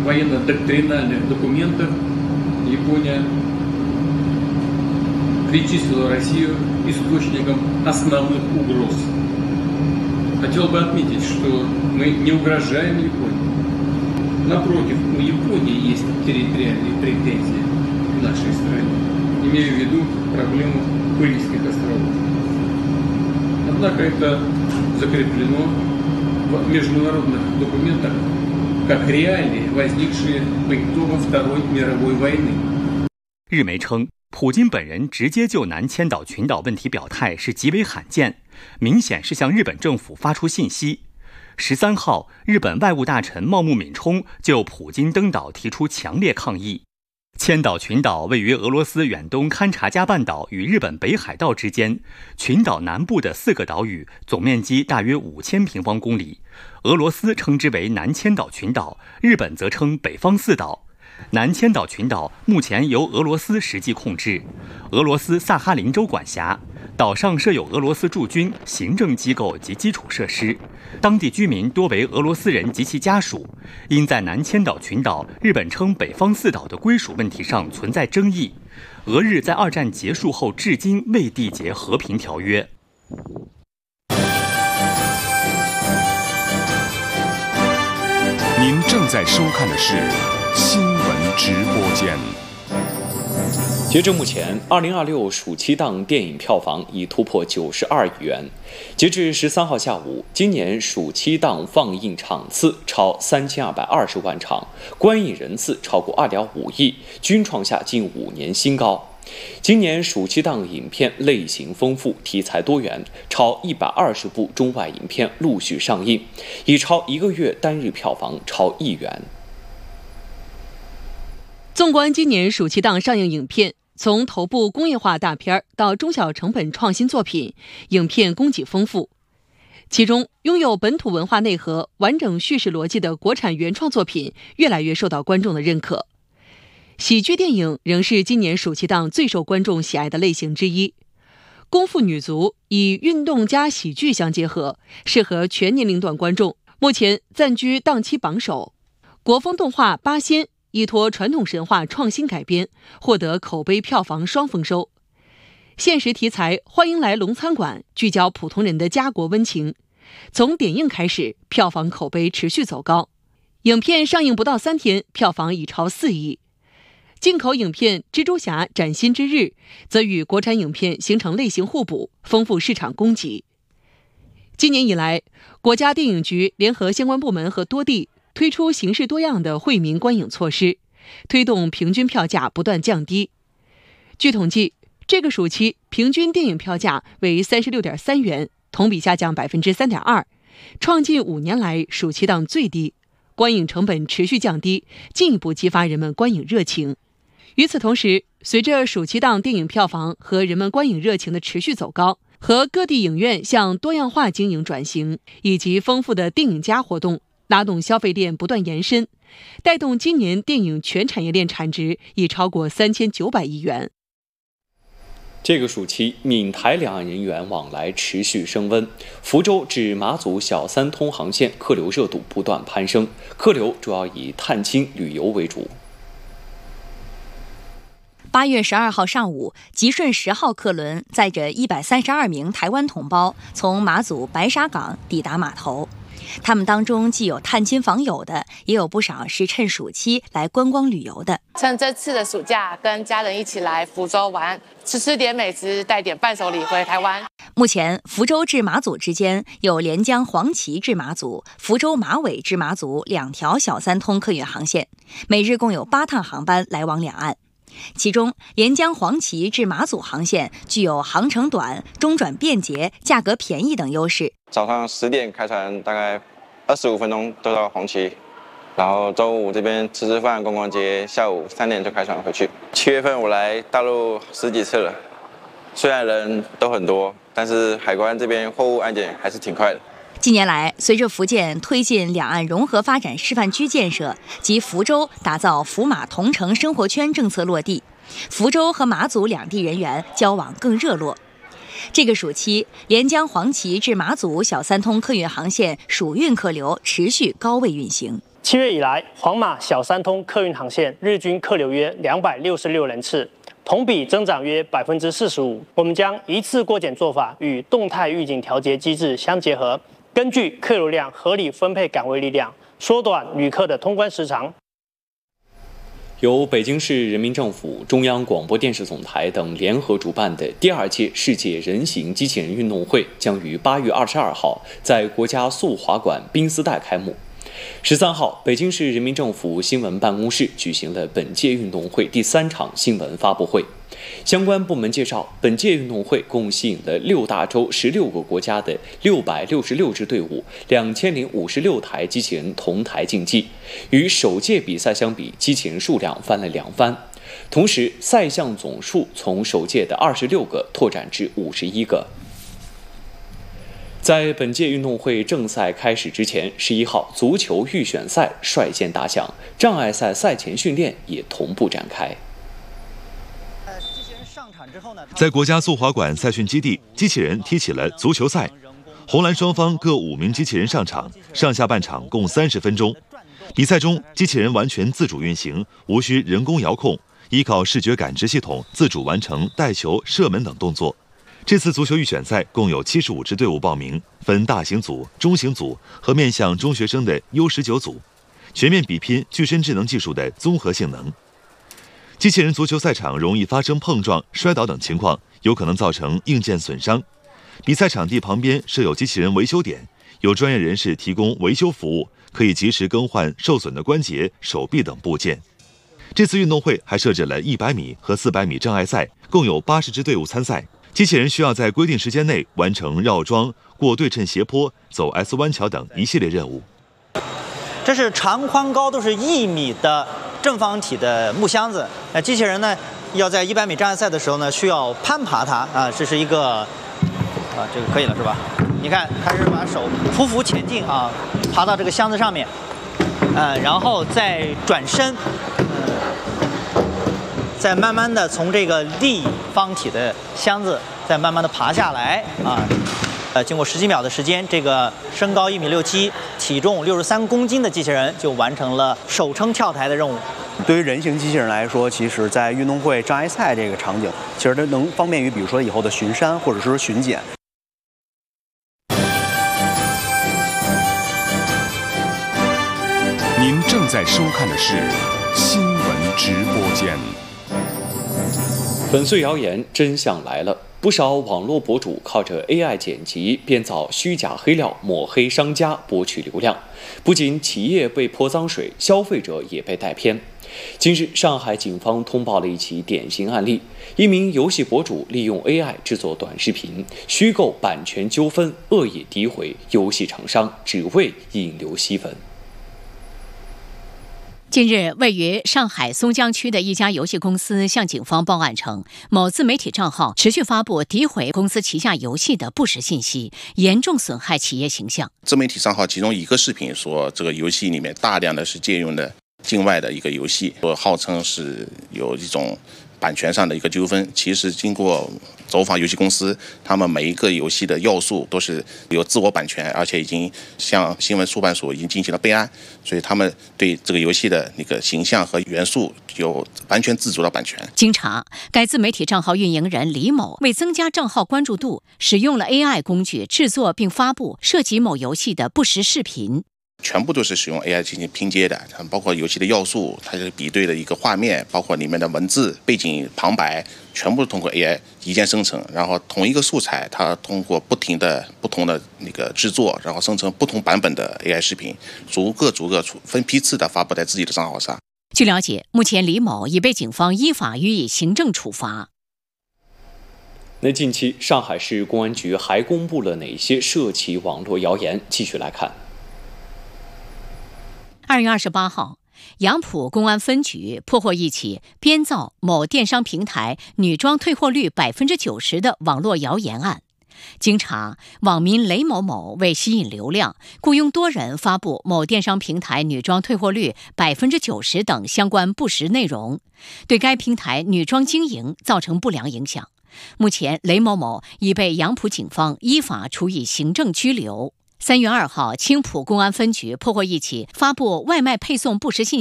военно-доктринальных документах Япония причислила Россию источником основных угроз. Хотел бы отметить, что мы не угрожаем Японии. Напротив, у Японии есть территориальные претензии к нашей стране. Имею в виду проблему Курильских островов. Однако это закреплено в международных документах как реалии, возникшие по итогам Второй мировой войны. 日媒称，普京本人直接就南千岛群岛问题表态是极为罕见，明显是向日本政府发出信息。13号，日本外务大臣茂木敏充就普京登岛提出强烈抗议。千岛群岛位于俄罗斯远东勘察加半岛与日本北海道之间，群岛南部的4个岛屿总面积大约5000平方公里，俄罗斯称之为南千岛群岛，日本则称北方四岛。南千岛群岛目前由俄罗斯实际控制，俄罗斯萨哈林州管辖，岛上设有俄罗斯驻军、行政机构及基础设施，当地居民多为俄罗斯人及其家属。因在南千岛群岛日本称北方四岛的归属问题上存在争议，俄日在2战结束后至今未缔结和平条约。 您正在收看的是新闻直播间。 截至目前，2026暑期档电影票房已突破92亿元。截至13号下午，今年暑期档放映场次超3220万场，观影人次超过2.5亿，均创下近5年新高。今年暑期档影片类型丰富，题材多元，超120部中外影片陆续上映，已超1个月单日票房超1亿元。 纵观今年暑期档上映影片，从头部工业化大片到中小成本创新作品，影片供给丰富。其中，拥有本土文化内核、完整叙事逻辑的国产原创作品越来越受到观众的认可。喜剧电影仍是今年暑期档最受观众喜爱的类型之一。功夫女足以运动加喜剧相结合，适合全年龄段观众，目前暂居档期榜首。国风动画《八仙》依托传统神话创新改编，获得口碑票房双丰收。现实题材《欢迎来龙餐馆》聚焦普通人的家国温情，从点映开始，票房口碑持续走高。影片上映不到3天，票房已超4亿。进口影片《蜘蛛侠：崭新之日》则与国产影片形成类型互补，丰富市场供给。今年以来，国家电影局联合相关部门和多地推出形式多样的惠民观影措施，推动平均票价不断降低。据统计，这个暑期平均电影票价为36.3元，同比下降3.2%，创近5年来暑期档最低。观影成本持续降低，进一步激发人们观影热情。与此同时，随着暑期档电影票房和人们观影热情的持续走高，和各地影院向多样化经营转型，以及丰富的电影加活动，拉动消费链不断延伸，带动今年电影全产业链产值已超过3900亿元。 这个暑期，闽台两岸人员往来持续升温，福州至马祖小三通航线客流热度不断攀升，客流主要以探亲旅游为主。 8月12号上午，吉顺10号客轮载着132名台湾同胞从马祖白沙港抵达码头。他们当中既有探亲访友的，也有不少是趁暑期来观光旅游的。 趁这次的暑假，跟家人一起来福州玩，吃点美食，带点伴手礼回台湾。 目前，福州至马祖之间有连江黄岐至马祖、福州马尾至马祖2条小三通客运航线，每日共有8趟航班来往两岸。其中，连江黄岐至马祖航线具有航程短、中转便捷、价格便宜等优势。 早上10点开船，大概25分钟都到黄岐，然后中午这边吃饭、逛逛街，下午3点就开船回去。7月份我来大陆10几次了，虽然人都很多，但是海关这边货物安检还是挺快的。 近年来，随着福建推进两岸融合发展示范区建设及福州打造福马同城生活圈政策落地，福州和马祖两地人员交往更热络。这个暑期，连江黄岐至马祖小三通客运航线暑运客流持续高位运行。 7月以来，黄马小三通客运航线日均客流约266人次，同比增长约45%。我们将一次过检做法与动态预警调节机制相结合，根据客流量合理分配岗位力量，缩短旅客的通关时长。 由北京市人民政府、中央广播电视总台等联合主办的第2届世界人形机器人运动会将于8月22号在国家速滑馆宾斯代开幕。13号，北京市人民政府新闻办公室举行了本届运动会第3场新闻发布会。相关部门介绍，本届运动会共吸引了6大洲16个国家的666支队伍，2056台机器人同台竞技。与首届比赛相比，机器人数量翻了2番。同时，赛项总数从首届的26个拓展至51个。在本届运动会正赛开始之前，11号足球预选赛率先打响，障碍赛赛前训练也同步展开。 在国家速滑馆赛训基地，机器人踢起了足球赛。红蓝双方各5名机器人上场，上下半场共30分钟。比赛中，机器人完全自主运行，无需人工遥控，依靠视觉感知系统自主完成带球、射门等动作。这次足球预选赛共有75支队伍报名，分大型组、中型组和面向中学生的 U19 组，全面比拼具身智能技术的综合性能。机器人足球赛场容易发生碰撞、摔倒等情况，有可能造成硬件损伤。比赛场地旁边设有机器人维修点，有专业人士提供维修服务，可以及时更换受损的关节、手臂等部件。这次运动会还设置了100米和400米障碍赛，共有80支队伍参赛。机器人需要在规定时间内完成绕桩、过对称斜坡、走 S 弯桥等一系列任务。 这是长宽高都是1米的正方体的木箱子。机器人呢要在100米障碍赛的时候呢，需要攀爬它啊，这是一个这个可以了是吧？你看，开始把手匍匐前进啊，爬到这个箱子上面，然后再转身，再慢慢的从这个立方体的箱子再慢慢的爬下来啊。经过10几秒的时间，这个身高1.67米、体重63公斤的机器人就完成了手撑跳台的任务。 对于人形机器人来说，其实在运动会障碍赛这个场景，其实它能方便于比如说以后的巡山或者说巡检。 您正在收看的是新闻直播间。 粉碎谣言，真相来了！不少网络博主靠着 AI 剪辑编造虚假黑料，抹黑商家，博取流量。不仅企业被泼脏水，消费者也被带偏。近日，上海警方通报了一起典型案例：一名游戏博主利用 AI 制作短视频，虚构版权纠纷，恶意诋毁游戏厂商，只为引流吸粉。 近日，位于上海松江区的一家游戏公司向警方报案称，某自媒体账号持续发布诋毁公司旗下游戏的不实信息，严重损害企业形象。 自媒体账号其中一个视频说，这个游戏里面大量的是借用的境外的一个游戏，号称是有一种版权上的一个纠纷。其实经过走访游戏公司，他们每一个游戏的要素都是有自我版权，而且已经向新闻出版署已经进行了备案，所以他们对这个游戏的那个形象和元素有完全自主的版权。 经查，该自媒体账号运营人李某为增加账号关注度，使用了 AI 工具制作并发布涉及某游戏的不实视频。 全部都是使用 AI 进行拼接的，包括游戏的要素，它是比对的一个画面，包括里面的文字、背景旁白，全部通过 AI 一键生成。然后同一个素材，它通过不同的那个制作，然后生成不同版本的 AI 视频，逐个分批次的发布在自己的账号上。 据了解，目前李某已被警方依法予以行政处罚。 那近期上海市公安局还公布了哪些涉及网络谣言？继续来看。 2月28号，杨浦公安分局破获一起编造某电商平台女装退货率90%的网络谣言案。经查，网民雷某某为吸引流量，雇佣多人发布某电商平台女装退货率90%等相关不实内容，对该平台女装经营造成不良影响。目前，雷某某已被杨浦警方依法处以行政拘留。 3月2号，青浦公安分局破获一起发布外卖配送不实信息